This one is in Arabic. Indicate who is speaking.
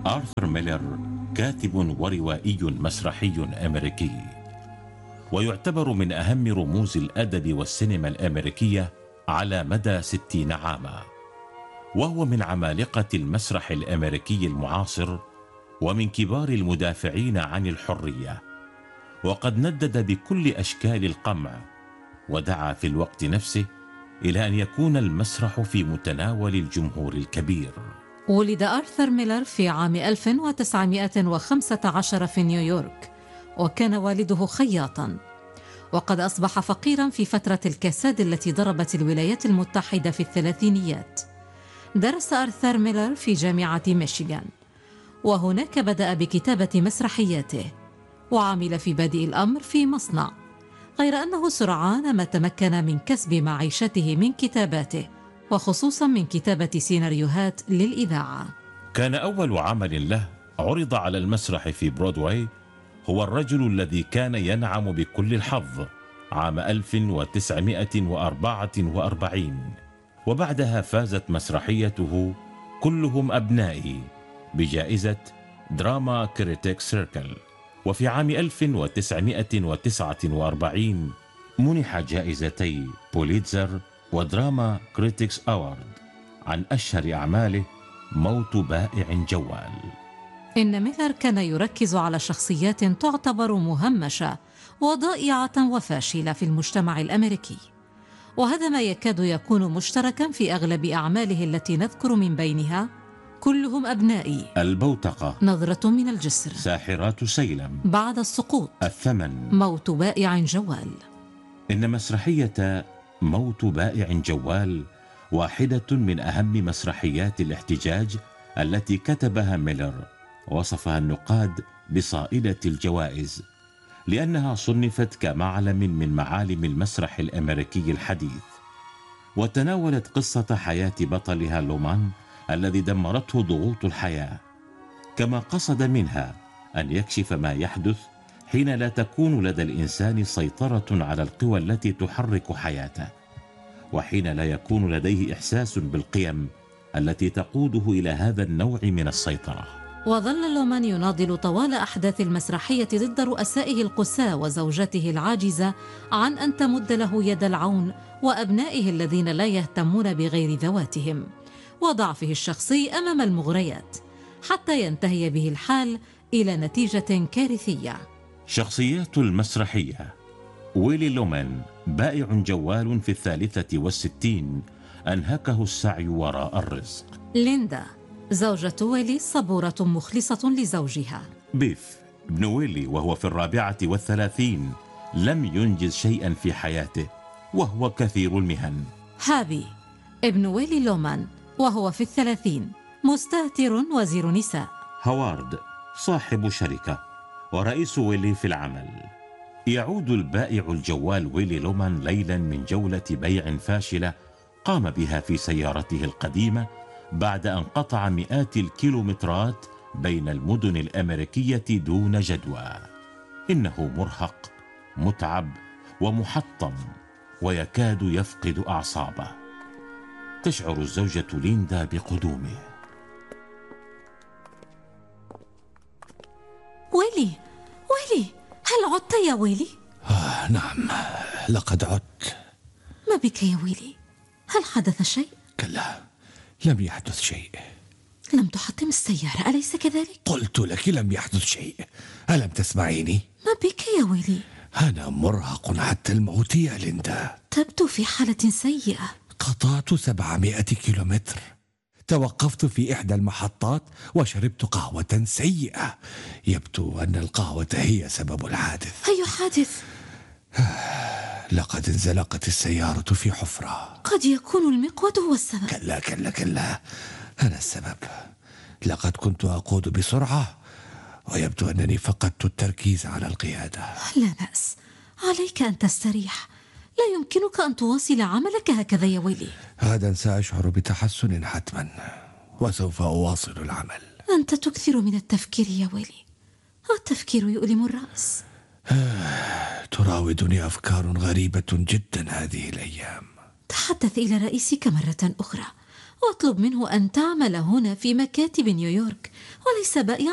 Speaker 1: آرثر ميلر كاتب وروائي مسرحي أمريكي، ويعتبر من أهم رموز الأدب والسينما الأمريكية على مدى 60 عاما، وهو من عمالقة المسرح الأمريكي المعاصر ومن كبار المدافعين عن الحرية، وقد ندد بكل أشكال القمع، ودعا في الوقت نفسه إلى أن يكون المسرح في متناول الجمهور الكبير.
Speaker 2: ولد آرثر ميلر في عام 1915 في نيويورك، وكان والده خياطا، وقد أصبح فقيرا في فترة الكساد التي ضربت الولايات المتحدة في الثلاثينيات. درس آرثر ميلر في جامعة ميشيغان، وهناك بدأ بكتابة مسرحياته، وعمل في بادئ الأمر في مصنع، غير أنه سرعان ما تمكن من كسب معيشته من كتاباته، وخصوصا من كتابة سيناريوهات للإذاعة.
Speaker 1: كان أول عمل له عرض على المسرح في برودواي هو الرجل الذي كان ينعم بكل الحظ عام 1944، وبعدها فازت مسرحيته كلهم أبنائي بجائزة دراما كريتيك سيركل، وفي عام 1949 منح جائزتي بوليتزر ودراما كريتيكس أوارد عن أشهر أعماله موت بائع جوال.
Speaker 2: إن ميلر كان يركز على شخصيات تعتبر مهمشة وضائعة وفاشلة في المجتمع الأمريكي، وهذا ما يكاد يكون مشتركا في أغلب أعماله التي نذكر من بينها كلهم أبنائي،
Speaker 1: البوتقة،
Speaker 2: نظرة من الجسر،
Speaker 1: ساحرات سيلم،
Speaker 2: بعد السقوط،
Speaker 1: الثمن،
Speaker 2: موت بائع جوال.
Speaker 1: إن مسرحية موت بائع جوال واحدة من أهم مسرحيات الاحتجاج التي كتبها ميلر، وصفها النقاد بصائلة الجوائز لأنها صنفت كمعلم من معالم المسرح الأمريكي الحديث، وتناولت قصة حياة بطلها لومان الذي دمرته ضغوط الحياة، كما قصد منها أن يكشف ما يحدث حين لا تكون لدى الإنسان سيطرة على القوى التي تحرك حياته، وحين لا يكون لديه إحساس بالقيم التي تقوده إلى هذا النوع من السيطرة.
Speaker 2: وظل لومان يناضل طوال أحداث المسرحية ضد رؤسائه القساة وزوجته العاجزة عن أن تمد له يد العون، وأبنائه الذين لا يهتمون بغير ذواتهم، وضعفه الشخصي أمام المغريات، حتى ينتهي به الحال إلى نتيجة كارثية.
Speaker 1: شخصيات المسرحية: ويلي لومان بائع جوال في 63 أنهكه السعي وراء الرزق.
Speaker 2: ليندا زوجة ويلي صبورة مخلصة لزوجها.
Speaker 1: بيف ابن ويلي وهو في 34 لم ينجز شيئا في حياته وهو كثير المهن.
Speaker 2: هابي ابن ويلي لومان وهو في 30 مستهتر وزير نساء.
Speaker 1: هوارد صاحب شركة ورئيس ويلي في العمل. يعود البائع الجوال ويلي لومان ليلا من جولة بيع فاشلة قام بها في سيارته القديمة بعد أن قطع مئات الكيلومترات بين المدن الأمريكية دون جدوى. إنه مرهق، متعب ومحطم، ويكاد يفقد أعصابه. تشعر الزوجة ليندا بقدومه.
Speaker 2: ويلي هل عدت يا ويلي؟
Speaker 3: نعم، لقد عدت.
Speaker 2: ما بك يا ويلي؟ هل حدث شيء؟
Speaker 3: كلا، لم يحدث شيء.
Speaker 2: لم تحطم السيارة أليس كذلك؟
Speaker 3: قلت لك لم يحدث شيء، ألم تسمعيني؟
Speaker 2: ما بك يا ويلي؟
Speaker 3: أنا مرهق حتى الموت يا ليندا.
Speaker 2: تبدو في حالة سيئة.
Speaker 3: قطعت 700 كيلومتر، توقفت في إحدى المحطات وشربت قهوة سيئة. يبدو أن القهوة هي سبب الحادث.
Speaker 2: أي حادث؟
Speaker 3: لقد انزلقت السيارة في حفرة.
Speaker 2: قد يكون المقود هو السبب.
Speaker 3: كلا كلا كلا، أنا السبب. لقد كنت أقود بسرعة ويبدو أنني فقدت التركيز على القيادة.
Speaker 2: لا بأس، عليك أن تستريح. لا يمكنك أن تواصل عملك هكذا يا ويلي.
Speaker 3: غدا سأشعر بتحسن حتما وسوف أواصل العمل.
Speaker 2: أنت تكثر من التفكير يا ويلي، التفكير يؤلم الرأس.
Speaker 3: تراودني أفكار غريبة جدا هذه الأيام.
Speaker 2: تحدث إلى رئيسك مرة أخرى واطلب منه أن تعمل هنا في مكاتب نيويورك وليس بائعا